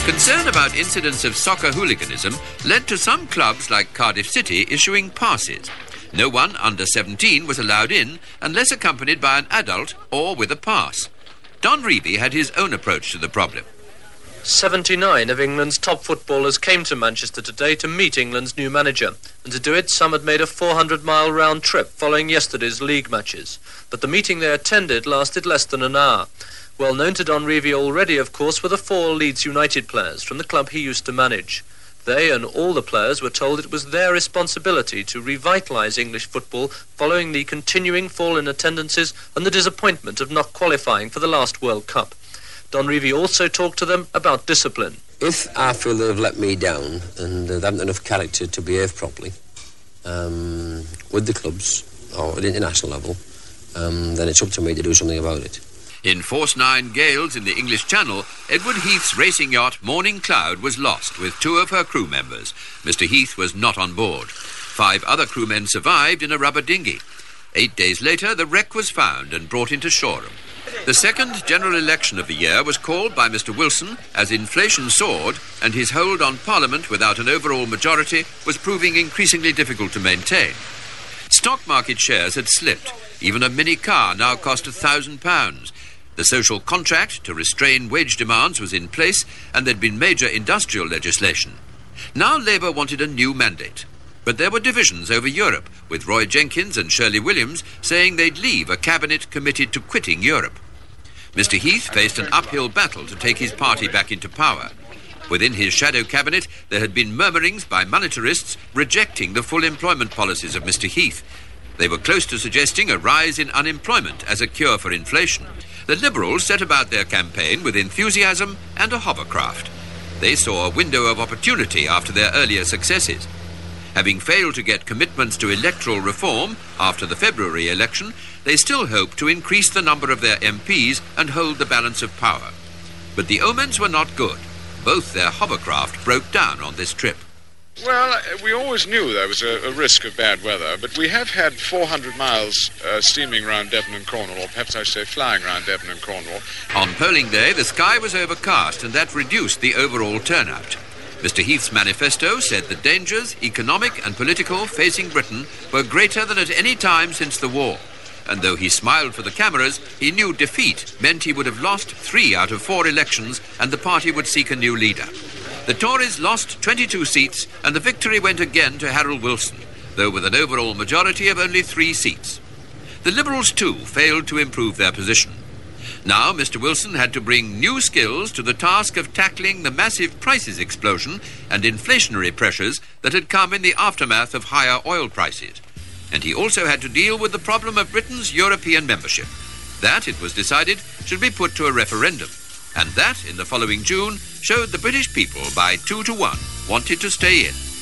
Concern about incidents of soccer hooliganism led to some clubs like Cardiff City issuing passes. No one under 17 was allowed in unless accompanied by an adult or with a pass. Don Revie had his own approach to the problem. 79 of England's top footballers came to Manchester today to meet England's new manager, and to do it some had made a 400-mile round trip following yesterday's league matches. But the meeting they attended lasted less than an hour. Well known to Don Revie already, of course, were the 4 Leeds United players from the club he used to manage. They and all the players were told it was their responsibility to revitalise English football following the continuing fall in attendances and the disappointment of not qualifying for the last World Cup. Don Revie also talked to them about discipline. If I feel they've let me down and they haven't enough character to behave properly with the clubs or at the international level, then it's up to me to do something about it. In Force 9 gales in the English Channel, Edward Heath's racing yacht Morning Cloud was lost with 2 of her crew members. Mr. Heath was not on board. 5 other crewmen survived in a rubber dinghy. 8 days later, the wreck was found and brought into Shoreham. The second general election of the year was called by Mr. Wilson as inflation soared and his hold on Parliament without an overall majority was proving increasingly difficult to maintain. Stock market shares had slipped. Even a mini car now cost £1,000. The social contract to restrain wage demands was in place and there'd been major industrial legislation. Now Labour wanted a new mandate. But there were divisions over Europe, with Roy Jenkins and Shirley Williams saying they'd leave a cabinet committed to quitting Europe. Mr. Heath faced an uphill battle to take his party back into power. Within his shadow cabinet, there had been murmurings by monetarists rejecting the full employment policies of Mr. Heath. They were close to suggesting a rise in unemployment as a cure for inflation. The Liberals set about their campaign with enthusiasm and a hovercraft. They saw a window of opportunity after their earlier successes. Having failed to get commitments to electoral reform after the February election, they still hope to increase the number of their MPs and hold the balance of power. But the omens were not good. Both their hovercraft broke down on this trip. Well, we always knew there was a risk of bad weather, but we have had 400 miles steaming around Devon and Cornwall, or perhaps I should say flying around Devon and Cornwall. On polling day, the sky was overcast, and that reduced the overall turnout. Mr. Heath's manifesto said the dangers, economic and political, facing Britain were greater than at any time since the war. And though he smiled for the cameras, he knew defeat meant he would have lost 3 out of 4 elections and the party would seek a new leader. The Tories lost 22 seats and the victory went again to Harold Wilson, though with an overall majority of only 3 seats. The Liberals, too, failed to improve their position. Now, Mr. Wilson had to bring new skills to the task of tackling the massive prices explosion and inflationary pressures that had come in the aftermath of higher oil prices. And he also had to deal with the problem of Britain's European membership. That, it was decided, should be put to a referendum. And that, in the following June, showed the British people by 2 to 1 wanted to stay in.